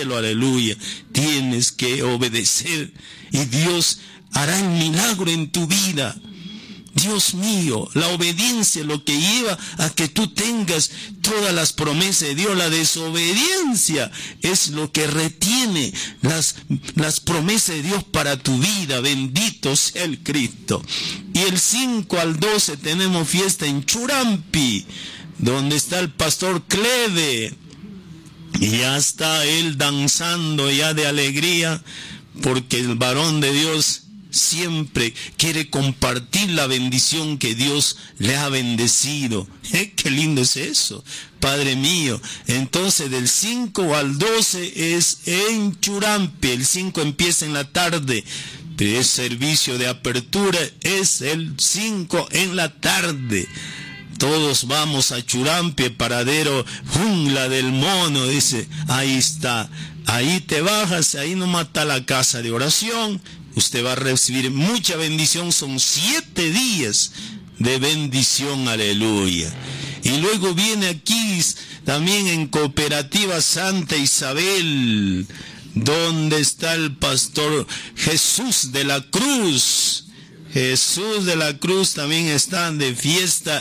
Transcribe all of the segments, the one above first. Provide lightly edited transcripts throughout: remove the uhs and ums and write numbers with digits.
cielo, aleluya. Tienes que obedecer y Dios hará el milagro en tu vida. Dios mío, la obediencia es lo que lleva a que tú tengas todas las promesas de Dios. La desobediencia es lo que retiene las promesas de Dios para tu vida. Bendito sea el Cristo. Y el 5 al 12 tenemos fiesta en Churampi, donde está el pastor Cleve. Y ya está él danzando ya de alegría, porque el varón de Dios siempre quiere compartir la bendición que Dios le ha bendecido. Qué lindo es eso, Padre mío. Entonces del 5 al 12 es en Churampi. El 5 empieza en la tarde, pero es servicio de apertura, es el 5 en la tarde. Todos vamos a Churampi, paradero Jungla del Mono, dice. Ahí está, ahí te bajas, ahí nomás está la casa de oración. Usted va a recibir mucha bendición. Son 7 días de bendición, aleluya. Y luego viene aquí también en Cooperativa Santa Isabel, donde está el pastor Jesús de la Cruz. Jesús de la Cruz también está de fiesta.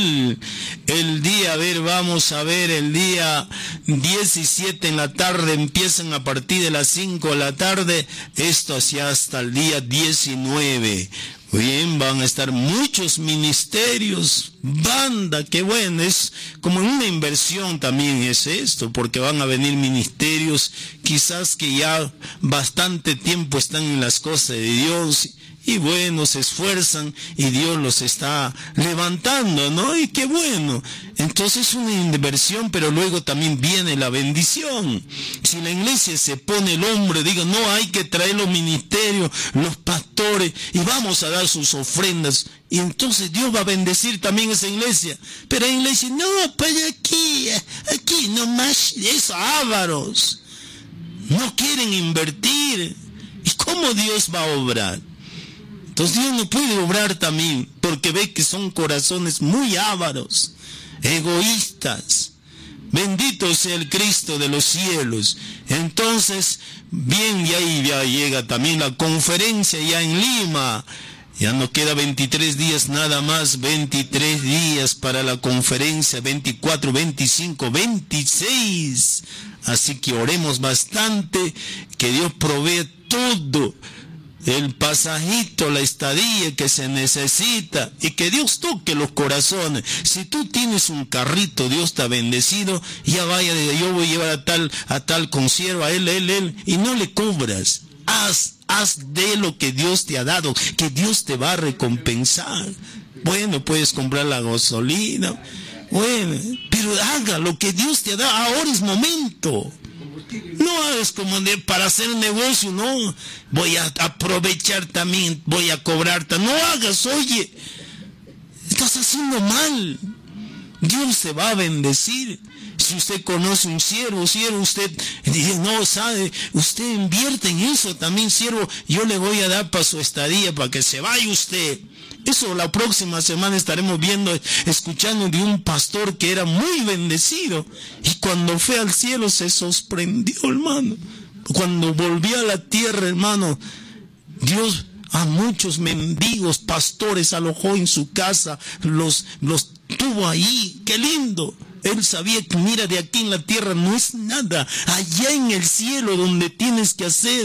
El día, vamos a ver, el día 17 en la tarde, empiezan a partir de las 5 de la tarde, esto hacia hasta el día 19. Bien, van a estar muchos ministerios, banda, qué bueno, es como una inversión también es esto, porque van a venir ministerios quizás que ya bastante tiempo están en las cosas de Dios. Y bueno, se esfuerzan y Dios los está levantando, ¿no? Y qué bueno. Entonces es una inversión, pero luego también viene la bendición. Si la iglesia se pone el hombro, digo, no, hay que traer los ministerios, los pastores, y vamos a dar sus ofrendas. Y entonces Dios va a bendecir también esa iglesia. Pero la iglesia, no, pues aquí nomás, esos ávaros. No quieren invertir. ¿Y cómo Dios va a obrar? Entonces Dios no puede obrar también, porque ve que son corazones muy ávaros, egoístas. Bendito sea el Cristo de los cielos. Entonces, bien, y ahí ya llega también la conferencia ya en Lima. Ya nos queda 23 días nada más, 23 días para la conferencia, 24, 25, 26. Así que oremos bastante, que Dios provee todo. El pasajito, la estadía que se necesita, y que Dios toque los corazones. Si tú tienes un carrito, Dios te ha bendecido, ya vaya, yo voy a llevar a tal concierto, a él, y no le cobras. Haz de lo que Dios te ha dado, que Dios te va a recompensar. Bueno, puedes comprar la gasolina, bueno, pero haga lo que Dios te ha dado, ahora es momento. No hagas como para hacer negocio, no, voy a aprovechar también, voy a cobrar, no hagas, oye, estás haciendo mal. Dios te va a bendecir. Si usted conoce un siervo, usted dice, no sabe, usted invierte en eso también, siervo, yo le voy a dar para su estadía, para que se vaya usted. Eso la próxima semana estaremos viendo, escuchando de un pastor que era muy bendecido, y cuando fue al cielo se sorprendió, hermano. Cuando volvió a la tierra, hermano, Dios a muchos mendigos, pastores alojó en su casa, los tuvo ahí, qué lindo. Él sabía que mira, de aquí en la tierra no es nada, allá en el cielo donde tienes que hacer.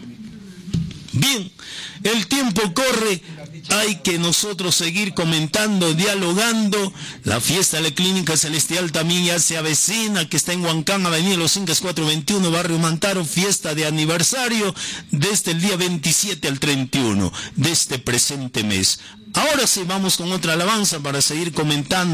Bien, el tiempo corre, hay que nosotros seguir comentando, dialogando. La fiesta de la Clínica Celestial también ya se avecina, que está en Huancán, Avenida Los Incas 421, Barrio Mantaro, fiesta de aniversario desde el día 27 al 31 de este presente mes. Ahora sí vamos con otra alabanza para seguir comentando.